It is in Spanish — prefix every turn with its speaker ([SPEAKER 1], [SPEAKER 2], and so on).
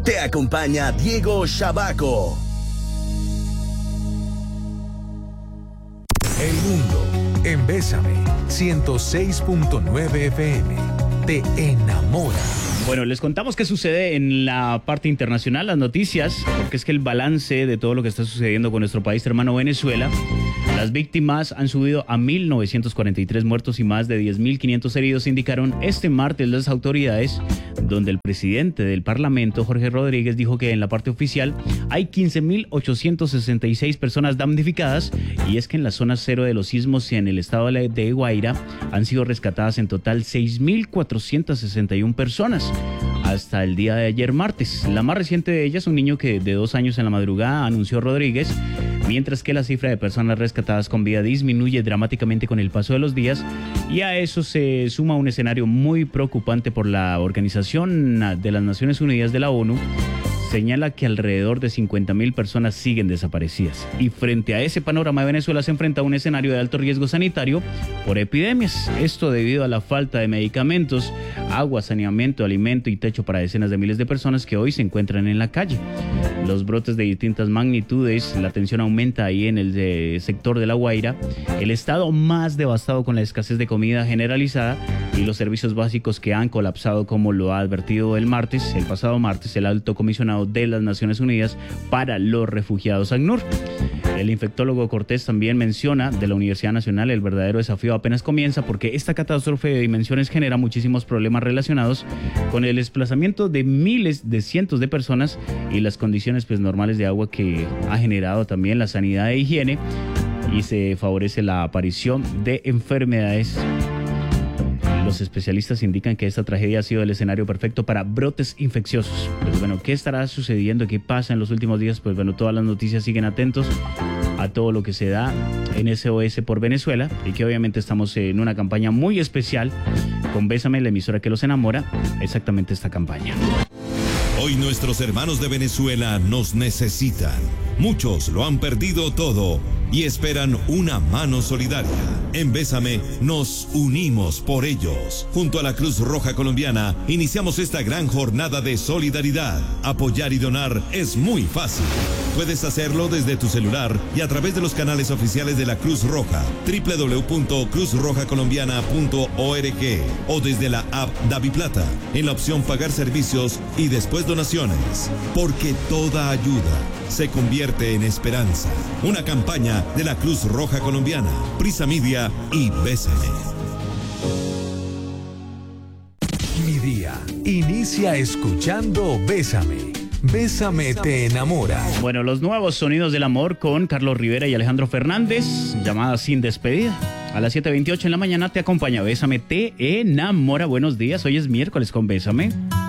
[SPEAKER 1] Te acompaña Diego Shabaco.
[SPEAKER 2] El mundo en Bésame 106.9 FM. Te enamora.
[SPEAKER 3] Bueno, les contamos qué sucede en la parte internacional, las noticias, porque es que el balance de todo lo que está sucediendo con nuestro país hermano Venezuela, las víctimas han subido a 1.943 muertos y más de 10.500 heridos, indicaron este martes las autoridades, donde el presidente del Parlamento, Jorge Rodríguez, dijo que en la parte oficial hay 15.866 personas damnificadas, y es que en la zona cero de los sismos y en el estado de Guaira han sido rescatadas en total 6.461 personas. Hasta el día de ayer martes. La más reciente de ellas, un niño de 2 años en la madrugada, anunció Rodríguez, mientras que la cifra de personas rescatadas con vida disminuye dramáticamente con el paso de los días, y a eso se suma un escenario muy preocupante por la Organización de las Naciones Unidas de la ONU. Señala que alrededor de 50.000 personas siguen desaparecidas. Y frente a ese panorama, Venezuela se enfrenta a un escenario de alto riesgo sanitario por epidemias. Esto debido a la falta de medicamentos, agua, saneamiento, alimento y techo para decenas de miles de personas que hoy se encuentran en la calle. Los brotes de distintas magnitudes, la tensión aumenta ahí en el sector de La Guaira, el estado más devastado con la escasez de comida generalizada y los servicios básicos que han colapsado, como lo ha advertido el pasado martes, el alto comisionado de las Naciones Unidas para los Refugiados, ACNUR. El infectólogo Cortés también menciona de la Universidad Nacional: el verdadero desafío apenas comienza, porque esta catástrofe de dimensiones genera muchísimos problemas relacionados con el desplazamiento de miles, de cientos de personas y las condiciones normales de agua que ha generado también la sanidad e higiene, y se favorece la aparición de enfermedades. Los especialistas indican que esta tragedia ha sido el escenario perfecto para brotes infecciosos. Pues bueno, ¿qué estará sucediendo? ¿Qué pasa en los últimos días? Pues bueno, todas las noticias siguen atentos a todo lo que se da en SOS por Venezuela, y que obviamente estamos en una campaña muy especial con Bésame, la emisora que los enamora, exactamente esta campaña.
[SPEAKER 4] Hoy nuestros hermanos de Venezuela nos necesitan. Muchos lo han perdido todo y esperan una mano solidaria. En Bésame nos unimos por ellos. Junto a la Cruz Roja Colombiana iniciamos esta gran jornada de solidaridad. Apoyar y donar es muy fácil. Puedes hacerlo desde tu celular y a través de los canales oficiales de la Cruz Roja, www.cruzrojacolombiana.org, o desde la app DaviPlata, en la opción Pagar Servicios y después Donaciones. Porque toda ayuda se convierte en esperanza. Una campaña de la Cruz Roja Colombiana, Prisa Media y Bésame.
[SPEAKER 2] Mi día inicia escuchando Bésame. Bésame te enamora.
[SPEAKER 3] Bueno, los nuevos sonidos del amor con Carlos Rivera y Alejandro Fernández, llamada Sin Despedida. A las 7:28 en la mañana te acompaña Bésame te enamora. Buenos días, hoy es miércoles con Bésame.